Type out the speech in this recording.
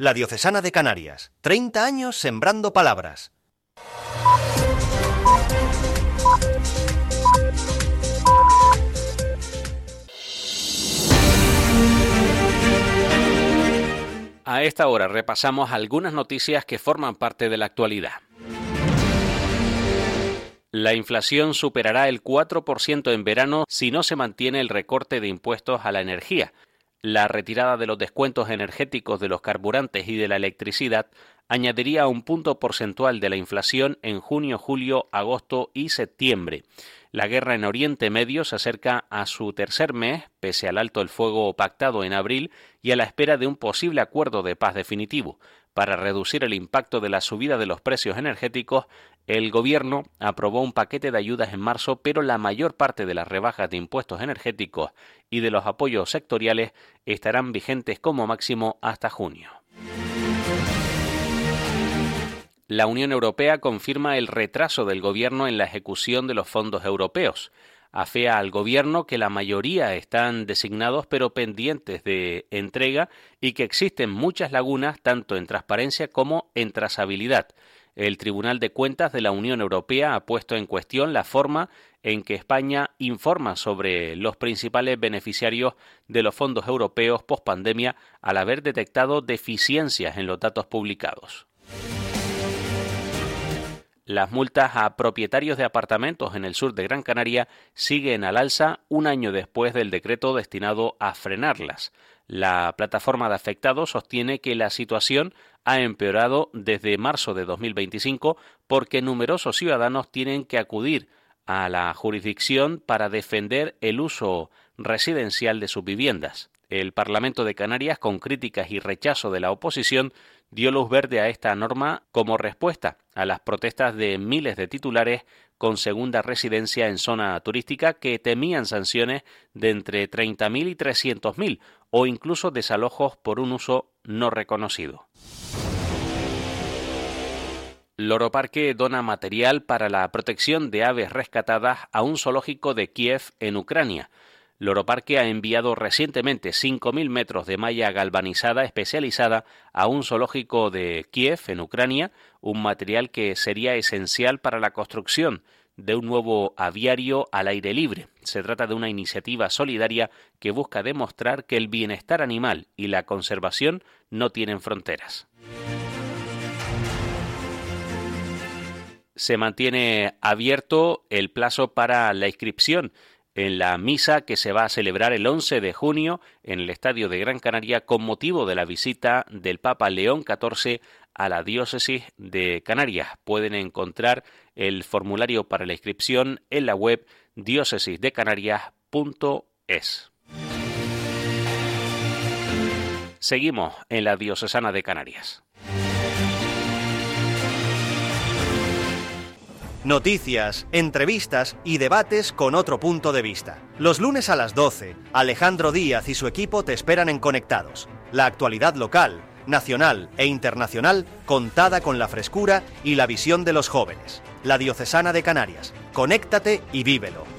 La Diocesana de Canarias, 30 años sembrando palabras. A esta hora repasamos algunas noticias que forman parte de la actualidad. La inflación superará el 4% en verano si no se mantiene el recorte de impuestos a la energía. La retirada de los descuentos energéticos de los carburantes y de la electricidad añadiría un punto porcentual de la inflación en junio, julio, agosto y septiembre. La guerra en Oriente Medio se acerca a su tercer mes, pese al alto el fuego pactado en abril y a la espera de un posible acuerdo de paz definitivo. Para reducir el impacto de la subida de los precios energéticos, el Gobierno aprobó un paquete de ayudas en marzo, pero la mayor parte de las rebajas de impuestos energéticos y de los apoyos sectoriales estarán vigentes como máximo hasta junio. La Unión Europea confirma el retraso del Gobierno en la ejecución de los fondos europeos. Afea al Gobierno que la mayoría están designados pero pendientes de entrega y que existen muchas lagunas tanto en transparencia como en trazabilidad. El Tribunal de Cuentas de la Unión Europea ha puesto en cuestión la forma en que España informa sobre los principales beneficiarios de los fondos europeos pospandemia al haber detectado deficiencias en los datos publicados. Las multas a propietarios de apartamentos en el sur de Gran Canaria siguen al alza un año después del decreto destinado a frenarlas. La plataforma de afectados sostiene que la situación ha empeorado desde marzo de 2025 porque numerosos ciudadanos tienen que acudir a la jurisdicción para defender el uso residencial de sus viviendas. El Parlamento de Canarias, con críticas y rechazo de la oposición, dio luz verde a esta norma como respuesta a las protestas de miles de titulares con segunda residencia en zona turística que temían sanciones de entre 30.000 y 300.000 o incluso desalojos por un uso no reconocido. Loroparque dona material para la protección de aves rescatadas a un zoológico de Kiev en Ucrania. Loroparque ha enviado recientemente 5.000 metros de malla galvanizada especializada a un zoológico de Kiev, en Ucrania, un material que sería esencial para la construcción de un nuevo aviario al aire libre. Se trata de una iniciativa solidaria que busca demostrar que el bienestar animal y la conservación no tienen fronteras. Se mantiene abierto el plazo para la inscripción en la misa que se va a celebrar el 11 de junio en el Estadio de Gran Canaria con motivo de la visita del Papa León XIV a la diócesis de Canarias. Pueden encontrar el formulario para la inscripción en la web diocesisdecanarias.es. Seguimos en la Diocesana de Canarias. Noticias, entrevistas y debates con otro punto de vista. Los lunes a las 12, Alejandro Díaz y su equipo te esperan en Conectados. La actualidad local, nacional e internacional contada con la frescura y la visión de los jóvenes. La Diocesana de Canarias. Conéctate y vívelo.